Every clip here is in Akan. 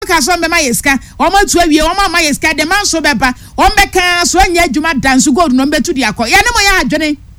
ka so be ma yeska o ma tu awie o ma yeska de man so beba o be kan so anya adwuma danso gold no betu di akọ ye ne mo ya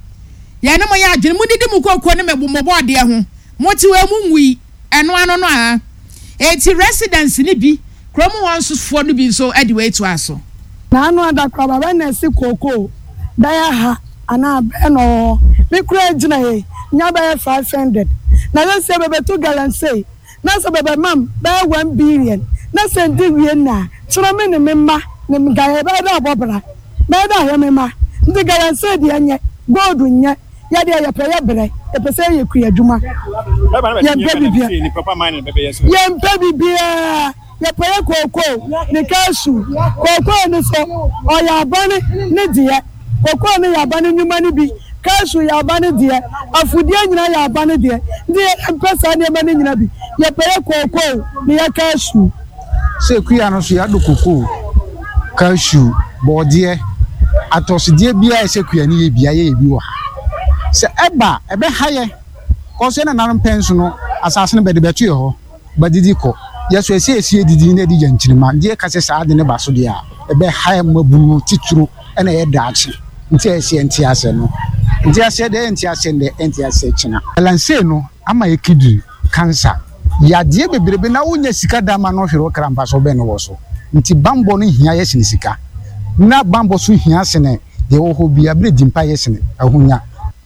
adwene mu didi mu kokko ne mebu mo bo de ho mo ti we mu nwi eno ano no a eti residence ni bi krom won so fo no bi so ade we to aso na anu adakwa baba na si kokko da ya ha ana eno me kura gina he nya ba 500 na then say bebe to galan say na say bebe mam ba 1 billion na say ndi wie na tro me ne memma ne ga ba da bobra ba da he memma ndi galan say de anya gold nya ya de ya pere bre e pese ye ku adwuma ya bebia ni papa man bebe yeso ya bebia ya pere kokko ni kasu kokko ni so o ya bane ni die kokko ni ya bane nyuma ni bi kasu ya bane die afudie nyina ya bane die ndi pesa ni bane nyina bi ya pere kokko ni ya kasu se kuya no so ya do kokko kasu bodie atosidie bia se kuya ni ye bia ye bi wa se eba ebe haye ko se na nan penso no asase no bede betu ho badidi ko yeso esi didi na di janchirima die ka se saade ne baso dia ebe haye mabunu tituru ena ye daachi nti esi enti ase no nti ase de enti ase de enti ase china lanse no ama ekidiri cancer ya die bebrebe na wonya sika dama no hwere okrampa so be no wo so nti bambo no hia ye sini sika na bambo so hia sene de wo ho bia bre dimpa ye sene ahunya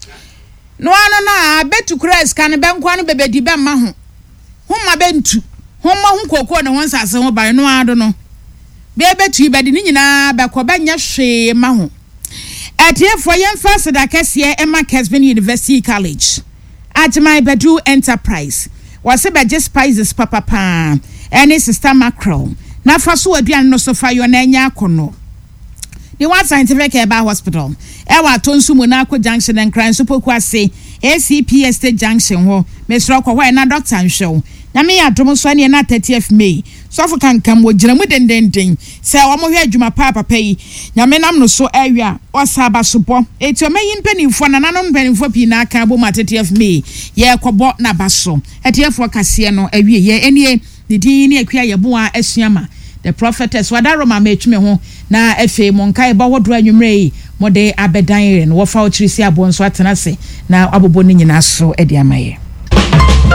no ano na betu kres kan benkwa no bebedi be ma ho homa bentu homa hu kokko ne ho nsase ho ba no ado no bebetu ibedi ni nyina bekọ benya hwe ma ho etiefo yemfa seda kese Emma Kesvin University College Ajimai Bedu Enterprise wase beje spices papa any sister mackerel na faso aduan no so fa yo na anya akono the one scientific Eba Hospital ewa tonsu mu na akọ junction and crime so poku ase ACP Estate Junction ho mesro ko na doctor nhwe na me adom so ne na 30th May so for kankam wo giramu dendenden se wo mo hwe adwuma papa yi nyame nam no so awia osaba sobo eti o mayin panimfo na nanom panimfo pi na aka bo ma 30th May ye kobo na baso etiefo kase no awie ye enie didi ne akua ye bo a asuama the prophetess wadaroma metweme ho na efe monkai ba wodo anwumre mo de abedan ren wo fa o kirisi abo nso atena se na abobo ni nyina so edi amaye